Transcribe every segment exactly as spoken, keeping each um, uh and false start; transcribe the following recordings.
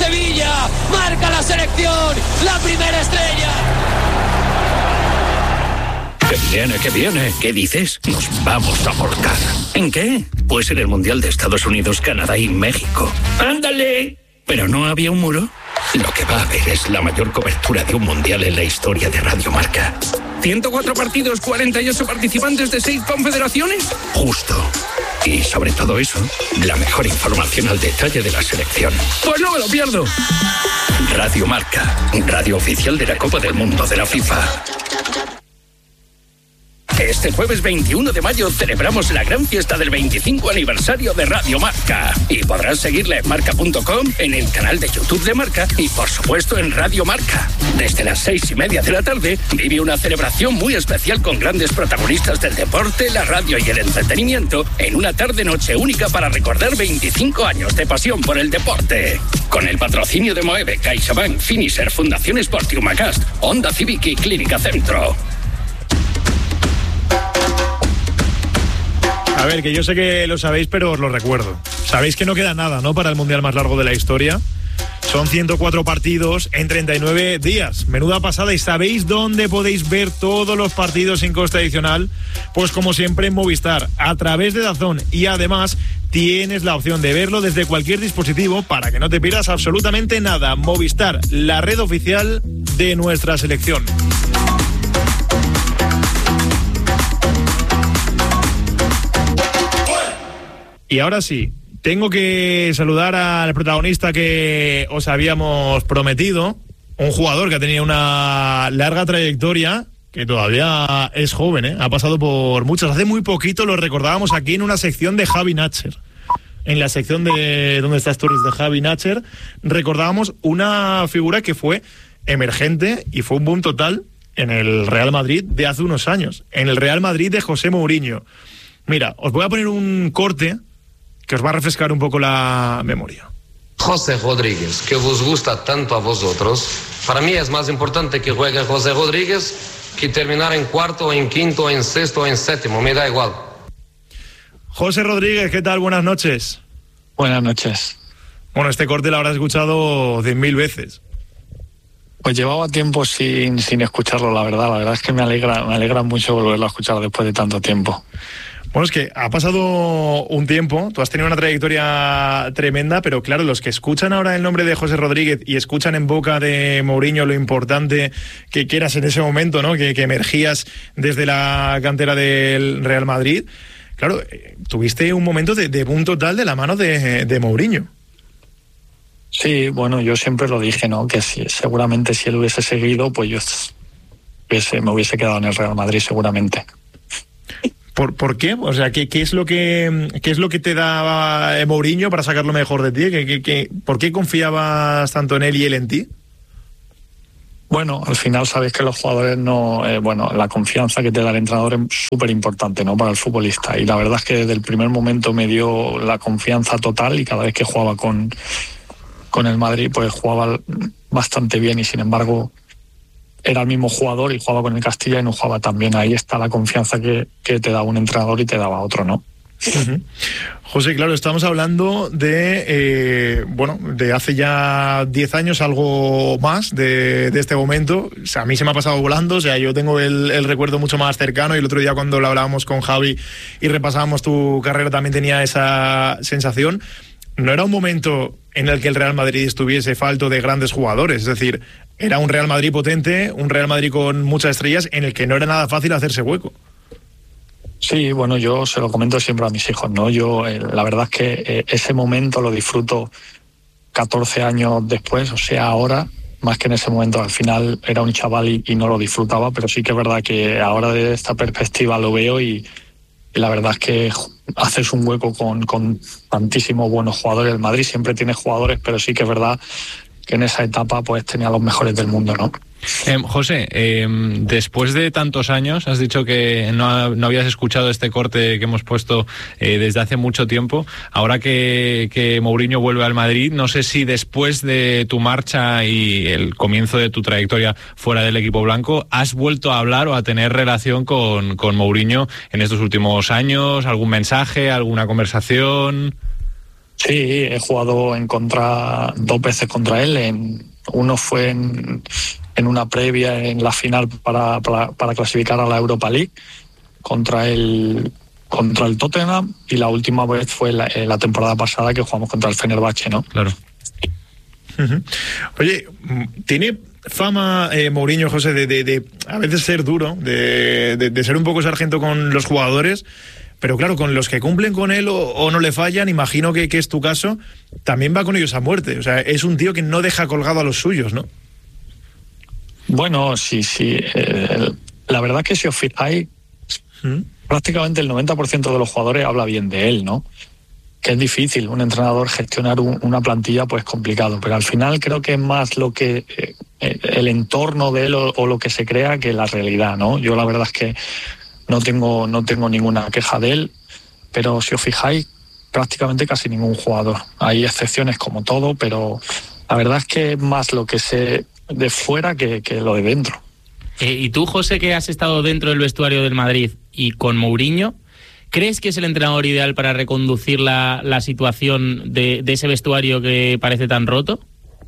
Sevilla, marca la selección, la primera estrella. ¡Que viene, que viene! ¿Qué dices? Nos vamos a volcar. ¿En qué? Pues en el Mundial de Estados Unidos, Canadá y México. ¡Ándale! ¿Pero no había un muro? Lo que va a haber es la mayor cobertura de un Mundial en la historia de Radio Marca. ¿ciento cuatro partidos, cuarenta y ocho participantes de seis confederaciones? Justo. Y sobre todo eso, la mejor información al detalle de la selección. ¡Pues no me lo pierdo! Radio Marca, radio oficial de la Copa del Mundo de la FIFA. Este jueves veintiuno de mayo celebramos la gran fiesta del veinticinco aniversario de Radio Marca. Y podrás seguirla en marca punto com, en el canal de YouTube de Marca y, por supuesto, en Radio Marca. Desde las seis y media de la tarde vive una celebración muy especial con grandes protagonistas del deporte, la radio y el entretenimiento en una tarde-noche única para recordar veinticinco años de pasión por el deporte. Con el patrocinio de Moeve, CaixaBank, Finisher, Fundación Sport y Humacast, Honda Civic y Clínica Centro. A ver, que yo sé que lo sabéis, pero os lo recuerdo. Sabéis que no queda nada, ¿no?, para el Mundial más largo de la historia. Son ciento cuatro partidos en treinta y nueve días. Menuda pasada. ¿Y sabéis dónde podéis ver todos los partidos sin coste adicional? Pues como siempre en Movistar, a través de DAZN. Y además tienes la opción de verlo desde cualquier dispositivo para que no te pierdas absolutamente nada. Movistar, la red oficial de nuestra selección. Y ahora sí, tengo que saludar al protagonista que os habíamos prometido, un jugador que ha tenido una larga trayectoria, que todavía es joven, ¿eh? Ha pasado por muchas. Hace muy poquito lo recordábamos aquí en una sección de Javi Nacher. En la sección de ¿Dónde está Stories de Javi Nacher? Recordábamos una figura que fue emergente y fue un boom total en el Real Madrid de hace unos años. En el Real Madrid de José Mourinho. Mira, os voy a poner un corte que os va a refrescar un poco la memoria. José Rodríguez, que os gusta tanto a vosotros, para mí es más importante que juegue José Rodríguez que terminar en cuarto, o en quinto, o en sexto, o en séptimo, me da igual. José Rodríguez, ¿qué tal? Buenas noches. Buenas noches. Bueno, este corte lo habrás escuchado cien mil veces. Pues llevaba tiempo sin, sin escucharlo, la verdad. La verdad es que me alegra, me alegra mucho volverlo a escuchar después de tanto tiempo. Bueno, es que ha pasado un tiempo, tú has tenido una trayectoria tremenda, pero claro, los que escuchan ahora el nombre de José Rodríguez y escuchan en boca de Mourinho lo importante que, que eras en ese momento, ¿no?, que, que emergías desde la cantera del Real Madrid, claro, tuviste un momento de, de boom total de la mano de, de Mourinho. Sí, bueno, yo siempre lo dije, ¿no?, que si, seguramente si él hubiese seguido, pues yo hubiese, me hubiese quedado en el Real Madrid seguramente. ¿Por, ¿Por qué? O sea, ¿qué, qué es lo que qué es lo que te daba Mourinho para sacar lo mejor de ti? ¿Qué, qué, qué, ¿Por qué confiabas tanto en él y él en ti? Bueno, al final sabes que los jugadores no... Eh, bueno, la confianza que te da el entrenador es súper importante, ¿no?, para el futbolista. Y la verdad es que desde el primer momento me dio la confianza total y cada vez que jugaba con, con el Madrid, pues jugaba bastante bien y sin embargo era el mismo jugador y jugaba con el Castilla y no jugaba tan bien. Ahí está la confianza que, que te da un entrenador y te daba otro, ¿no? Uh-huh. José, claro, estamos hablando de eh, bueno, de hace ya diez años, algo más de, de este momento. O sea, a mí se me ha pasado volando, o sea, yo tengo el, el recuerdo mucho más cercano y el otro día cuando lo hablábamos con Javi y repasábamos tu carrera también tenía esa sensación. No era un momento en el que el Real Madrid estuviese falto de grandes jugadores, es decir, era un Real Madrid potente, un Real Madrid con muchas estrellas en el que no era nada fácil hacerse hueco. Sí, bueno, yo se lo comento siempre a mis hijos, ¿no? Yo, eh, la verdad es que eh, ese momento lo disfruto catorce años después, o sea, ahora, más que en ese momento. Al final era un chaval y, y no lo disfrutaba, pero sí que es verdad que ahora desde esta perspectiva lo veo y, y la verdad es que haces un hueco con, con tantísimos buenos jugadores. El Madrid siempre tiene jugadores, pero sí que es verdad que en esa etapa pues tenía los mejores del mundo, ¿no? Eh, José, eh, después de tantos años, has dicho que no, no habías escuchado este corte que hemos puesto eh, desde hace mucho tiempo. Ahora que, que Mourinho vuelve al Madrid, no sé si después de tu marcha y el comienzo de tu trayectoria fuera del equipo blanco, ¿has vuelto a hablar o a tener relación con, con Mourinho en estos últimos años? ¿Algún mensaje, alguna conversación? Sí, he jugado en contra dos veces contra él. En, uno fue en, en una previa en la final para, para, para clasificar a la Europa League contra el contra el Tottenham, y la última vez fue la, la temporada pasada que jugamos contra el Fenerbahce, ¿no? Claro. Uh-huh. Oye, tiene fama eh, Mourinho, José, de, de, de a veces ser duro, de, de, de ser un poco sargento con los jugadores, pero claro, con los que cumplen con él o, o no le fallan, imagino que, que es tu caso, también va con ellos a muerte. O sea, es un tío que no deja colgado a los suyos, ¿no? Bueno, sí, sí. Eh, la verdad que si os fijáis, ¿Mm? prácticamente el noventa por ciento de los jugadores habla bien de él, ¿no? Que es difícil, un entrenador gestionar un, una plantilla pues complicado, pero al final creo que es más lo que eh, el entorno de él o, o lo que se crea que la realidad, ¿no? Yo la verdad es que no tengo, no tengo ninguna queja de él, pero si os fijáis, prácticamente casi ningún jugador. Hay excepciones como todo, pero la verdad es que es más lo que sé de fuera que, que lo de dentro. Eh, y tú, José, que has estado dentro del vestuario del Madrid y con Mourinho, ¿crees que es el entrenador ideal para reconducir la, la situación de, de ese vestuario que parece tan roto?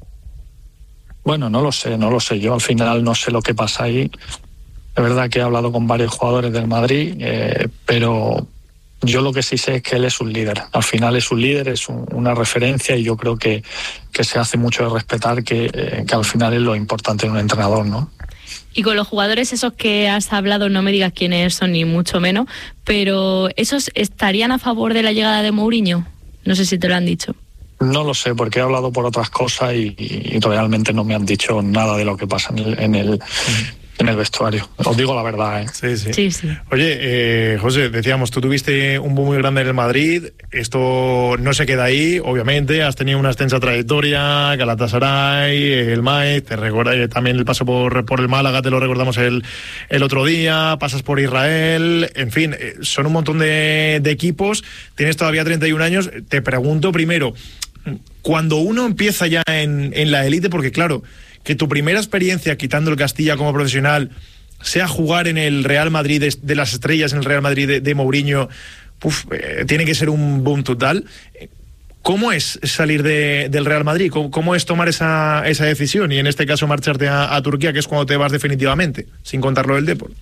Bueno, no lo sé, no lo sé. Yo al final no sé lo que pasa ahí. Es verdad que he hablado con varios jugadores del Madrid, eh, pero yo lo que sí sé es que él es un líder. Al final es un líder, es un, una referencia, y yo creo que, que se hace mucho de respetar que, eh, que al final es lo importante en un entrenador, ¿no? Y con los jugadores esos que has hablado, no me digas quiénes son ni mucho menos, pero ¿esos estarían a favor de la llegada de Mourinho? No sé si te lo han dicho. No lo sé, porque he hablado por otras cosas y, y realmente no me han dicho nada de lo que pasa en el, en el, en el vestuario. Os digo la verdad, ¿eh? Sí, sí. Sí, sí. Oye, eh, José, decíamos, tú tuviste un boom muy grande en el Madrid, esto no se queda ahí, obviamente, has tenido una extensa trayectoria, Galatasaray, el Mainz, te recuerda, eh, también el paso por, por el Málaga, te lo recordamos el, el otro día, pasas por Israel, en fin, eh, son un montón de, de equipos, tienes todavía treinta y un años, te pregunto primero, cuando uno empieza ya en, en la élite, porque claro, que tu primera experiencia, quitando el Castilla como profesional, sea jugar en el Real Madrid de, de las estrellas, en el Real Madrid de, de Mourinho, uf, eh, tiene que ser un boom total. ¿Cómo es salir de, del Real Madrid? ¿Cómo, cómo es tomar esa, esa decisión? Y en este caso marcharte a, a Turquía, que es cuando te vas definitivamente, sin contarlo del Depor.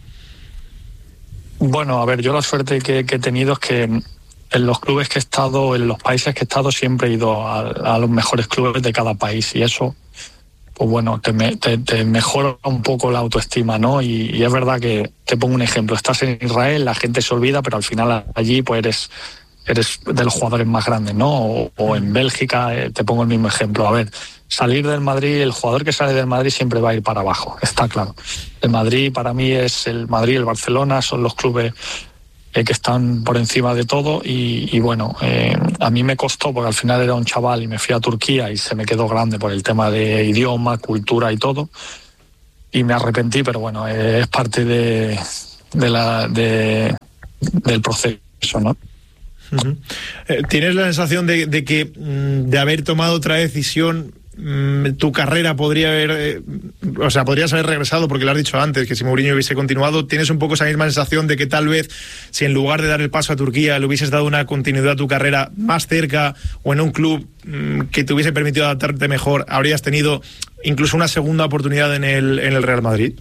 Bueno, a ver, yo la suerte que, que he tenido es que en los clubes que he estado, en los países que he estado, siempre he ido a, a los mejores clubes de cada país, y eso, pues bueno, te, me, te, te mejora un poco la autoestima, ¿no? Y, y es verdad que, te pongo un ejemplo, estás en Israel, la gente se olvida, pero al final allí pues eres, eres de los jugadores más grandes, ¿no? O, o en Bélgica, eh, te pongo el mismo ejemplo. A ver, salir del Madrid, el jugador que sale del Madrid siempre va a ir para abajo, está claro. El Madrid para mí es el Madrid, el Barcelona, son los clubes Eh, que están por encima de todo, y, y bueno, eh, a mí me costó porque al final era un chaval y me fui a Turquía y se me quedó grande por el tema de idioma, cultura y todo, y me arrepentí, pero bueno, eh, es parte de, de la de, del proceso, ¿no? Uh-huh. Eh, ¿Tienes la sensación de, de que de haber tomado otra decisión tu carrera podría haber, eh, o sea, podrías haber regresado, porque lo has dicho antes, que si Mourinho hubiese continuado, tienes un poco esa misma sensación de que tal vez si en lugar de dar el paso a Turquía le hubieses dado una continuidad a tu carrera más cerca o en un club mmm, que te hubiese permitido adaptarte mejor, habrías tenido incluso una segunda oportunidad en el, en el Real Madrid?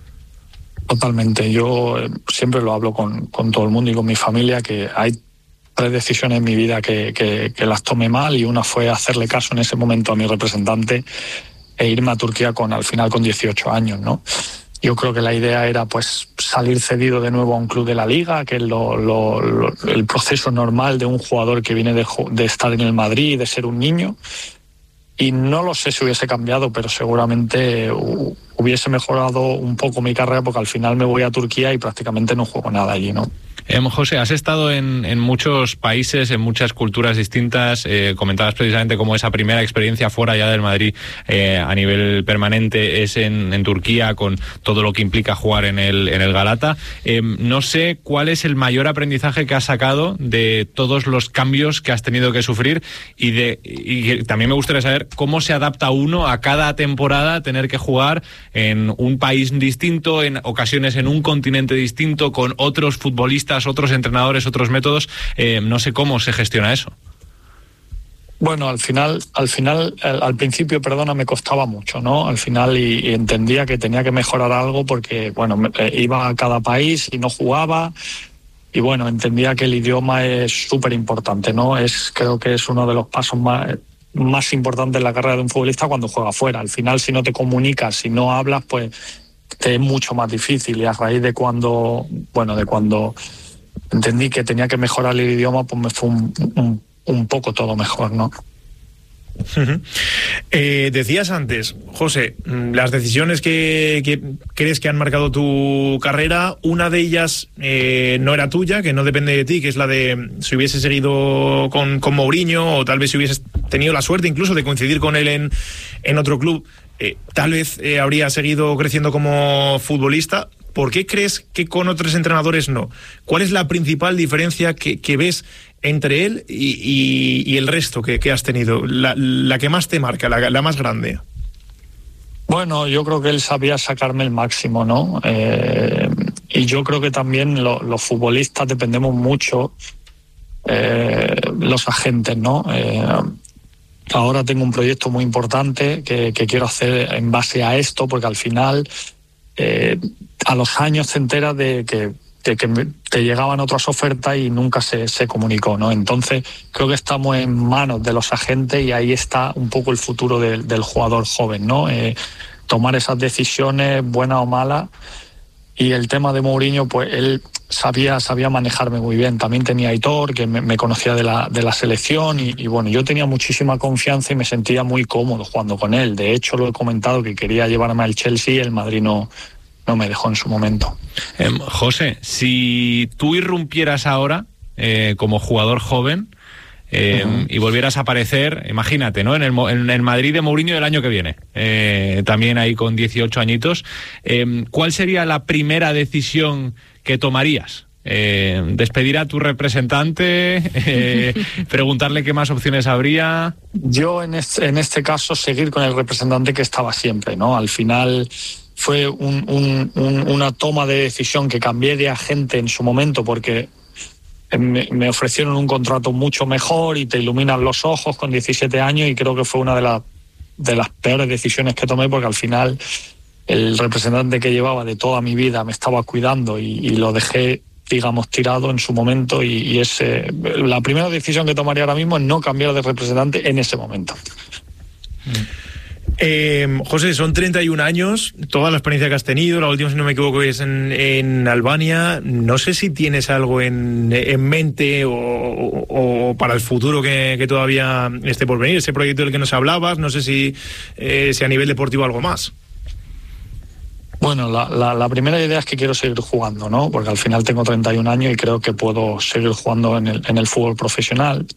Totalmente, yo siempre lo hablo con, con todo el mundo y con mi familia, que hay tres decisiones en mi vida que, que, que las tomé mal, y una fue hacerle caso en ese momento a mi representante e irme a Turquía con al final con dieciocho años, ¿no? Yo creo que la idea era pues salir cedido de nuevo a un club de la Liga, que es lo, lo, lo, el proceso normal de un jugador que viene de, de estar en el Madrid y de ser un niño, y no lo sé si hubiese cambiado, pero seguramente hubiese mejorado un poco mi carrera, porque al final me voy a Turquía y prácticamente no juego nada allí, ¿no? Eh, José, has estado en, en muchos países, en muchas culturas distintas, eh, comentabas precisamente cómo esa primera experiencia fuera ya del Madrid eh, a nivel permanente es en, en Turquía, con todo lo que implica jugar en el, en el Galata. Eh, no sé cuál es el mayor aprendizaje que has sacado de todos los cambios que has tenido que sufrir, y, de, y también me gustaría saber cómo se adapta uno a cada temporada tener que jugar en un país distinto, en ocasiones en un continente distinto, con otros futbolistas, otros entrenadores, otros métodos. Eh, no sé cómo se gestiona eso. Bueno, al final, al final, al, al principio, perdona, me costaba mucho, ¿no? Al final y, y entendía que tenía que mejorar algo porque, bueno, me, eh, iba a cada país y no jugaba. Y bueno, entendía que el idioma es súper importante, ¿no? Es, creo que es uno de los pasos más, más importantes en la carrera de un futbolista cuando juega fuera. Al final, si no te comunicas, si no hablas, pues te es mucho más difícil. Y a raíz de cuando, bueno, de cuando entendí que tenía que mejorar el idioma, pues me fue un, un, un poco todo mejor, ¿no? Uh-huh. Eh, decías antes, José, las decisiones que, que crees que han marcado tu carrera, una de ellas eh, no era tuya, que no depende de ti, que es la de si hubieses seguido con, con Mourinho, o tal vez si hubieses tenido la suerte incluso de coincidir con él en, en otro club, eh, tal vez eh, habría seguido creciendo como futbolista. ¿Por qué crees que con otros entrenadores no? ¿Cuál es la principal diferencia que, que ves entre él y, y, y el resto que, que has tenido? La, la que más te marca, la, la más grande. Bueno, yo creo que él sabía sacarme el máximo, ¿no? Eh, y yo creo que también lo, los futbolistas dependemos mucho, eh, los agentes, ¿no? Eh, ahora tengo un proyecto muy importante que, que quiero hacer en base a esto, porque al final... Eh, a los años te enteras de que, de que te llegaban otras ofertas y nunca se, se comunicó, ¿no? Entonces creo que estamos en manos de los agentes y ahí está un poco el futuro de, del jugador joven, ¿no? Eh, tomar esas decisiones, buenas o malas. Y el tema de Mourinho, pues él sabía, sabía manejarme muy bien. También tenía a Aitor, que me, me conocía de la, de la selección y, y bueno, yo tenía muchísima confianza y me sentía muy cómodo jugando con él. De hecho, lo he comentado que quería llevarme al Chelsea y el Madrid no, no me dejó en su momento. Eh, José, si tú irrumpieras ahora eh, como jugador joven eh, uh-huh. y volvieras a aparecer, imagínate, ¿no? En el, en el Madrid de Mourinho del año que viene, eh, también ahí con dieciocho añitos, eh, ¿cuál sería la primera decisión que tomarías? Eh, ¿Despedir a tu representante? Eh, ¿Preguntarle qué más opciones habría? Yo en este, en este caso seguir con el representante que estaba siempre, ¿no? Al final fue un, un, un, una toma de decisión que cambié de agente en su momento porque me, me ofrecieron un contrato mucho mejor y te iluminan los ojos con diecisiete años y creo que fue una de, la, de las peores decisiones que tomé porque al final el representante que llevaba de toda mi vida me estaba cuidando y, y lo dejé, digamos, tirado en su momento y, y ese, la primera decisión que tomaría ahora mismo es no cambiar de representante en ese momento. Eh, José, son treinta y un años, toda la experiencia que has tenido, la última, si no me equivoco, es en, en Albania. No sé si tienes algo en, en mente o, o, o para el futuro que, que todavía esté por venir, ese proyecto del que nos hablabas, no sé si, eh, si a nivel deportivo algo más. Bueno, la, la, la primera idea es que quiero seguir jugando, ¿no? Porque al final tengo treinta y un años y creo que puedo seguir jugando en el, en el fútbol profesional.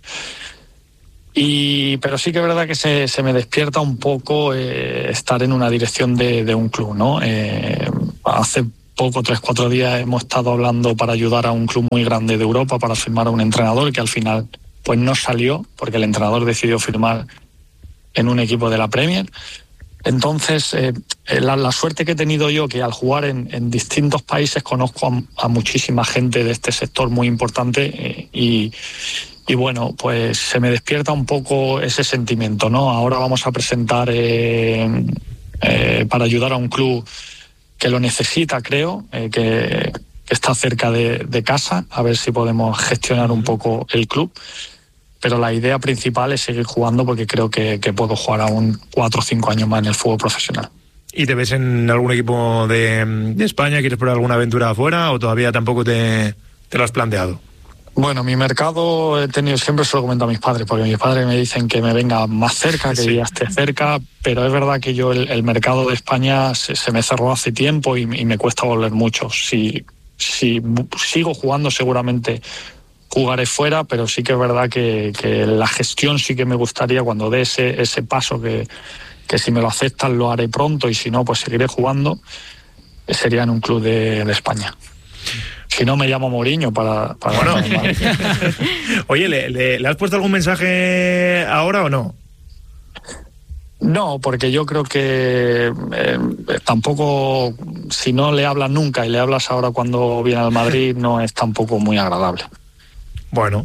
Y, pero sí que es verdad que se, se me despierta un poco eh, estar en una dirección de, de un club, ¿no? Eh, hace poco, tres, cuatro días, hemos estado hablando para ayudar a un club muy grande de Europa para firmar a un entrenador que al final pues no salió porque el entrenador decidió firmar en un equipo de la Premier. Entonces, eh, la, la suerte que he tenido yo, que al jugar en, en distintos países conozco a, a muchísima gente de este sector muy importante eh, y, y bueno, pues se me despierta un poco ese sentimiento, ¿no? Ahora vamos a presentar eh, eh, para ayudar a un club que lo necesita, creo, eh, que, que está cerca de, de casa, a ver si podemos gestionar un poco el club. Pero la idea principal es seguir jugando porque creo que, que puedo jugar aún cuatro o cinco años más en el fútbol profesional. ¿Y te ves en algún equipo de, de España? ¿Quieres probar alguna aventura afuera o todavía tampoco te, te lo has planteado? Bueno, mi mercado he tenido, siempre se lo comento a mis padres, porque mis padres me dicen que me venga más cerca, que sí. ya esté cerca, pero es verdad que yo el, el mercado de España se, se me cerró hace tiempo y, y me cuesta volver mucho. Si, si sigo jugando seguramente jugaré fuera, pero sí que es verdad que, que la gestión sí que me gustaría cuando dé ese, ese paso que, que si me lo aceptan lo haré pronto y si no pues seguiré jugando, sería en un club de, de España. Si no me llamo Mourinho para... para bueno. Oye, ¿le, le, ¿le has puesto algún mensaje ahora o no? No, porque yo creo que eh, tampoco, si no le hablas nunca y le hablas ahora cuando viene al Madrid, no es tampoco muy agradable. Bueno,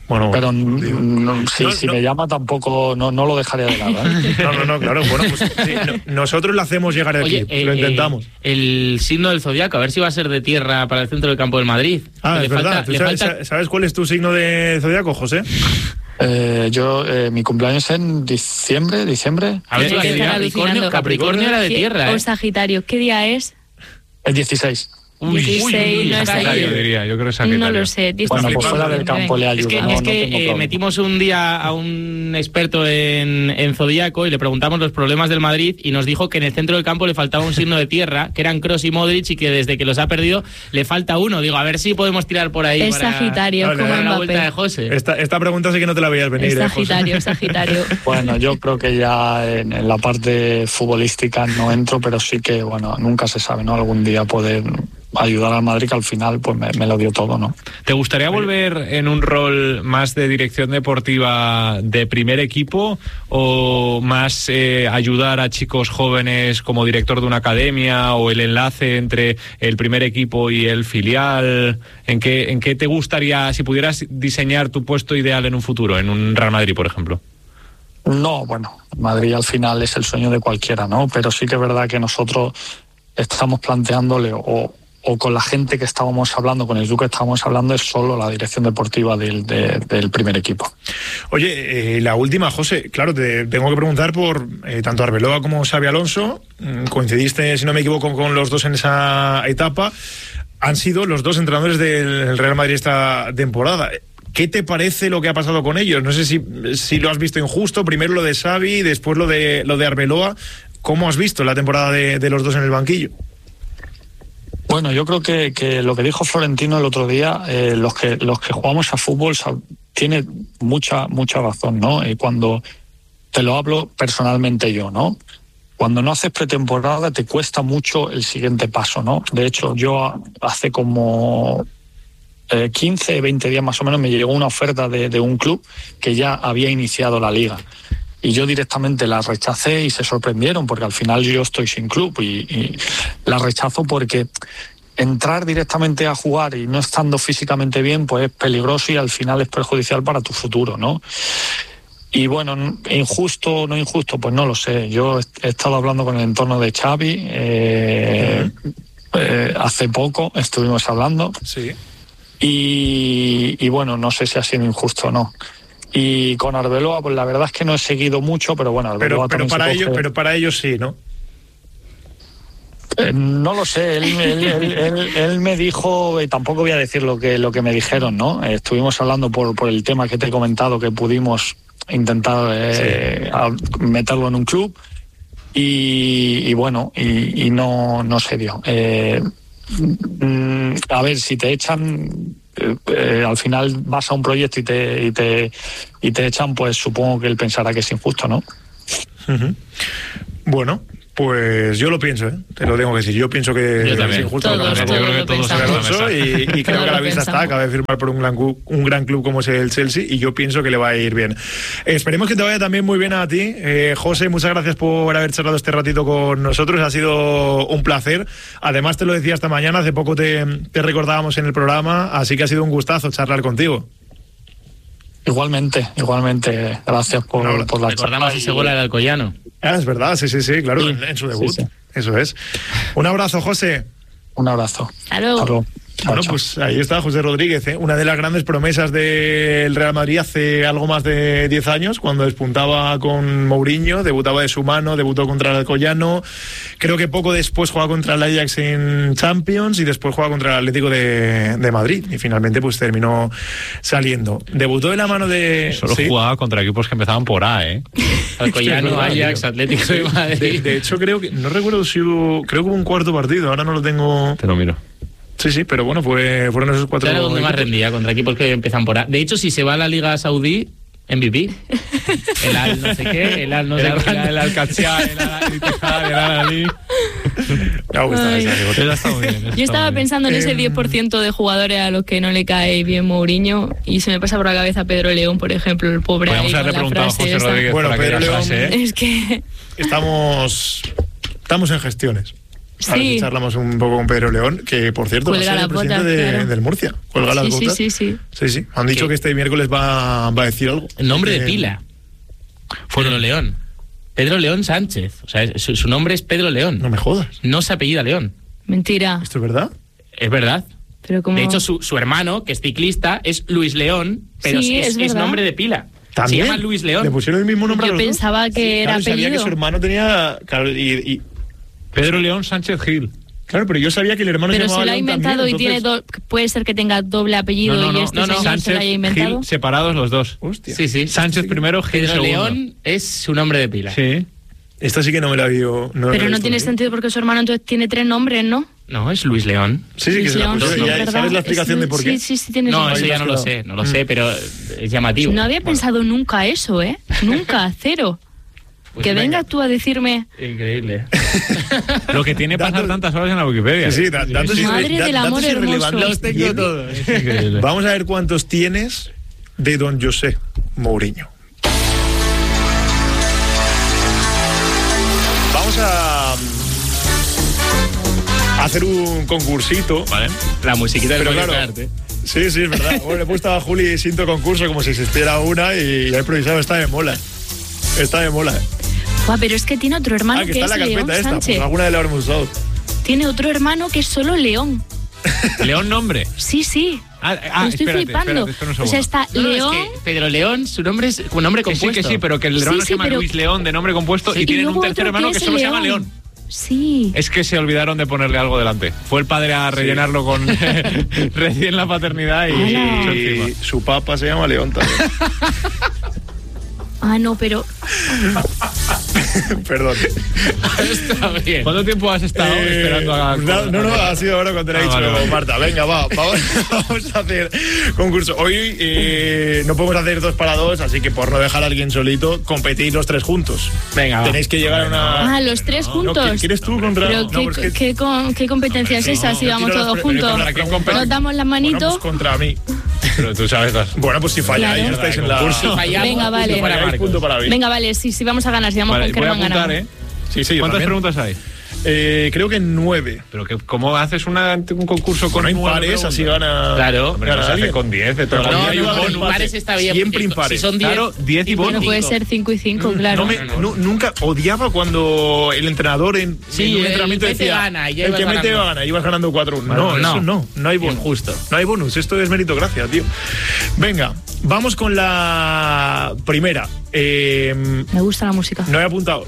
Bueno, pero no, si, no, si no. me llama tampoco no, no lo dejaría de lado, ¿eh? No, no, no, claro. Bueno, pues sí, no, nosotros le hacemos llegar aquí, Oye, eh, lo intentamos. eh, el signo del zodiaco, a ver si va a ser de tierra para el centro del campo del Madrid. Ah, le es verdad. falta- ¿Tú le sabes, falta- sabes cuál es tu signo de zodiaco, José? Eh, yo, eh, mi cumpleaños es en diciembre, diciembre, A ver, Hay que estar Capricornio, alucinando. Capricornio era de ¿Qué- tierra, O ¿eh? Sagitario, ¿qué día es? el dieciséis. Uy, dieciséis, uy, uy, no es Sagitario, ahí. diría, yo creo que es Sagitario. No lo sé. diez- Bueno, pues fuera del Venga. campo le ayuda. Es que, no, es no que tengo eh, problema. metimos un día a un experto en, en Zodíaco y le preguntamos los problemas del Madrid y nos dijo que en el centro del campo le faltaba un signo de tierra, que eran Kroos y Modric, y que desde que los ha perdido le falta uno. Digo, a ver si podemos tirar por ahí Es para, Sagitario, Vale, como para para la vuelta de Mbappé. José. Esta, esta pregunta sí que no te la veías venir, Es ¿eh, José? Sagitario, Sagitario. Bueno, yo creo que ya en, en la parte futbolística no entro, pero sí que, bueno, nunca se sabe, ¿no? Algún día poder ayudar al Madrid, que al final pues me, me lo dio todo, ¿no? ¿Te gustaría volver en un rol más de dirección deportiva de primer equipo o más eh, ayudar a chicos jóvenes como director de una academia o el enlace entre el primer equipo y el filial? ¿En qué, en qué te gustaría, si pudieras diseñar tu puesto ideal en un futuro, en un Real Madrid, por ejemplo? No, bueno, Madrid al final es el sueño de cualquiera, ¿no? Pero sí que es verdad que nosotros estamos planteándole, o, o con la gente que estábamos hablando, con el club que estábamos hablando, es solo la dirección deportiva del, de, del primer equipo. Oye, eh, la última, José, claro, te tengo que preguntar por eh, tanto Arbeloa como Xabi Alonso. Mm, coincidiste, si no me equivoco, con los dos en esa etapa. Han sido los dos entrenadores del Real Madrid esta temporada. ¿Qué te parece lo que ha pasado con ellos? No sé si, si lo has visto injusto, primero lo de Xavi, después lo de, lo de Arbeloa. ¿Cómo has visto la temporada de, de los dos en el banquillo? Bueno, yo creo que, que lo que dijo Florentino el otro día, eh, los que los que jugamos a fútbol sab- tiene mucha mucha razón, ¿no? Y cuando te lo hablo personalmente yo, ¿no? Cuando no haces pretemporada te cuesta mucho el siguiente paso, ¿no? De hecho, yo hace como eh, quince, veinte días más o menos me llegó una oferta de, de un club que ya había iniciado la liga. Y yo directamente la rechacé y se sorprendieron porque al final yo estoy sin club y, y la rechazo porque entrar directamente a jugar y no estando físicamente bien pues es peligroso y al final es perjudicial para tu futuro, ¿no? Y bueno, injusto o no injusto, pues no lo sé. Yo he estado hablando con el entorno de Xavi, eh, eh, hace poco estuvimos hablando. Sí. Y, y bueno, no sé si ha sido injusto o no. Y con Arbeloa, pues la verdad es que no he seguido mucho, pero bueno, Arbeloa Pero, pero, también para se ellos, coge- pero para ellos sí, ¿no? Eh, no lo sé, él, él, él, él- él me dijo, y tampoco voy a decir lo que, lo que me dijeron, ¿no? Eh, estuvimos hablando por, por el tema que te he comentado, que pudimos intentar eh, a- meterlo en un club y, y bueno, y, y no, no se dio. Eh, mm, a ver, si te echan, eh, eh, al final vas a un proyecto y te, y te, y te echan, pues supongo que él pensará que es injusto, ¿no? Uh-huh. Bueno, pues yo lo pienso, ¿eh? Te lo tengo que decir. Yo pienso que Yo también. es injusto lo que ha Todos, pasado todos con lo Xabi pensamos. Alonso y, y creo Todos que a la lo vista está, pensamos. acaba de firmar por un gran, club, un gran club como es el Chelsea y yo pienso que le va a ir bien. Esperemos que te vaya también muy bien a ti. Eh, José, muchas gracias por haber charlado este ratito con nosotros, ha sido un placer. Además te lo decía esta mañana, hace poco te, te recordábamos en el programa, así que ha sido un gustazo charlar contigo. Igualmente, igualmente, gracias por, No, por la Recordamos charla ese y- gol al Alcoyano. Ah, es verdad, sí, sí, sí, claro, Sí, en, en su debut. sí, sí. Eso es. Un abrazo, José. Un abrazo. Hasta luego. Hasta luego. Chao, Bueno, chao. pues ahí está José Rodríguez, ¿eh? Una de las grandes promesas del Real Madrid hace algo más de diez años, cuando despuntaba con Mourinho, debutaba de su mano, debutó contra el Alcoyano, creo que poco después juega contra el Ajax en Champions y después juega contra el Atlético de, de Madrid y finalmente pues terminó saliendo. Debutó de la mano de... Solo sí. jugaba contra equipos que empezaban por A, ¿eh? Alcoyano, Es verdad, Ajax, tío. Atlético de Madrid. De, de hecho creo que, no recuerdo si hubo, creo que hubo un cuarto partido, ahora no lo tengo... Te lo miro. Sí, sí, pero bueno, fue, fueron esos cuatro... Claro, donde más equipos. rendía, contra equipos que empiezan por A. De hecho, si se va a la Liga Saudí, M V P. El Al no sé qué, el Al no sé El, cuánto. el Alcachá, el Al-Ittihad, el Al-Ali. Me ha gustado Ay. esa, digo. Eso está muy bien, eso Yo está estaba muy bien. pensando en ese Eh, diez por ciento de jugadores a los que no le cae bien Mourinho y se me pasa por la cabeza Pedro León, por ejemplo, el pobre ahí Podríamos con haberle la preguntado a frase José esa. Rodríguez Bueno, por aquella Pedro León- frase, ¿eh? Es que Estamos, estamos en gestiones. Sí. A ver si charlamos un poco con Pedro León, que por cierto Cuelga va a ser la el presidente bota, de, claro. del Murcia. Cuelga las Sí, sí, botas. sí, sí. Sí, sí. Han dicho ¿Qué? que este miércoles va, va a decir algo. El nombre de Eh, pila. Pedro León. Pedro León Sánchez. O sea, su, su nombre es Pedro León. No me jodas. No se apellida León. Mentira. ¿Esto es verdad? Es verdad. Pero como... De hecho, su, su hermano, que es ciclista, es Luis León, pero Sí, es, es es verdad. nombre de pila. ¿También? Se llama Luis Le León. pusieron el mismo nombre a Yo los dos? pensaba que era Claro, sabía que apellido. su hermano tenía... Claro, y, y- Pedro León Sánchez Gil. claro, pero yo sabía que el hermano Pero se se llamaba lo ha León inventado también, y tiene entonces- do- puede ser que tenga doble apellido No, no, no, y este no, no. señor se Sánchez lo haya inventado. Gil, separados los dos. Hostia. Sí, sí. Sánchez primero, Gil Pedro segundo. León es su nombre de pila. Sí. Esta sí que no me la vio. No me la Pero he no visto tiene bien. sentido porque su hermano entonces tiene tres nombres, ¿no? No, es Luis León. Sí, sí, que Luis se la León, puso. sí, ¿Y ¿verdad? ¿Sabes la explicación Es- de por qué? Sí, sí, sí, tiene No, sentido. eso ahí ya me no has lo quedado. sé, no lo sé, pero es llamativo. No había pensado nunca eso, ¿eh? Nunca, cero. Pues que venga. vengas tú a decirme, Increíble. Lo que tiene pasar Datos- tantas horas en la Wikipedia. Sí, sí, da- datos, Madre irre- da- del datos amor irrelevantes hermoso. Los tengo tiene. todos. Es increíble. Vamos a ver cuántos tienes de don José Mourinho. Vamos a a hacer un concursito. Vale. La musiquita del Pero Mario claro, Kart, ¿eh? sí, sí, es verdad. Bueno, le he puesto a Juli Sinto concurso como si existiera una y ha improvisado. Está de mola. Está de mola. "Buah, pero es que tiene otro hermano Ah, que que está en es la León carpeta esta. Sánchez. Pues alguna de la habremos usado. Tiene otro hermano que es solo León. León nombre. Sí, sí. Ah, ah, Me estoy espérate, flipando. espérate, espera un o sea, segundo. está No, no, León. es que Pedro León, su nombre es un nombre Que sí, compuesto. que sí, pero que el hermano Sí, se sí, llama pero- Luis León de nombre compuesto Sí, y y tienen luego un tercer otro hermano que que es solo se llama León. León. Sí. Es que se olvidaron de ponerle algo delante. Fue el padre a rellenarlo con recién la paternidad y Ala. echó Y encima. su papa se llama León también. Ah, no, pero Perdón. Está bien. ¿Cuánto tiempo has estado Eh, esperando a.? no, no, no, ha sido ahora cuando le he Ah, dicho vale, vale. Marta. Venga, va, vamos, vamos a hacer concurso. Hoy eh, no podemos hacer dos para dos, así que por no dejar a alguien solito, competís los tres juntos. Venga, va. Tenéis que llegar a una. ah, los tres No, juntos. ¿quieres tú contra.? Pero no, ¿qué, pero es que- qué, con- qué competencia es esa si yo vamos tiro todos las pre- juntos? ¿para quién compete? Nos damos las Bueno, manitos. pues contra mí. Pero tú sabes las. Bueno, pues si falláis, Claro. estáis en la. Concurso. Fallamos, Venga, vale. punto Si para falláis, Marcos. punto para mí. Venga, vale, sí, sí, vamos a ganar. Si vamos Vale, con voy a Kerman apuntar, ganamos. ¿eh? Sí, sí, yo ¿Cuántas también. preguntas hay? Eh, creo que nueve. Pero que, ¿cómo haces una, un concurso con Con nueve impares, preguntas? así gana. Claro. Hombre, gana no se hace alguien. con diez de toda la Pero vida. No, hay no, un con empate. impares está bien. Siempre porque impares. Si son diez, Claro, diez y cinco, bonus. Puede cinco. ser cinco y cinco, claro. No me- nu- nunca odiaba cuando el entrenador en, Sí, en un el entrenamiento mete decía gana, y ya el ibas que mete ganando. gana, ibas ganando cuatro uno. No, Vale, eso no. no, no hay bonus. Injusto. No hay bonus, esto es meritocracia, tío. Venga, vamos con la primera. Eh, Me gusta la música. no he apuntado.